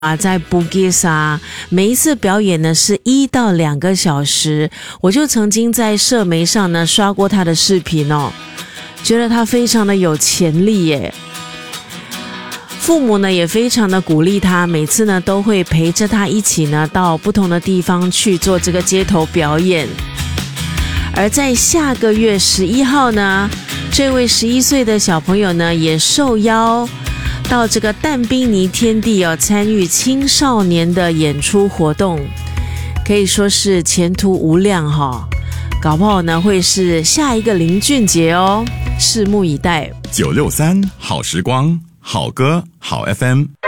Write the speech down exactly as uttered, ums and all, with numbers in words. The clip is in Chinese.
啊，在布吉萨，每一次表演呢是一到两个小时，我就曾经在社媒上呢刷过他的视频哦，觉得他非常的有潜力耶。父母呢也非常的鼓励他，每次呢都会陪着他一起呢到不同的地方去做这个街头表演。而在下个月十一号呢，这位十一岁的小朋友呢也受邀到这个但宾尼天地哦，参与青少年的演出活动，可以说是前途无量哈、哦，搞不好呢会是下一个林俊杰哦，拭目以待。 九六三好时光，好歌好 F M。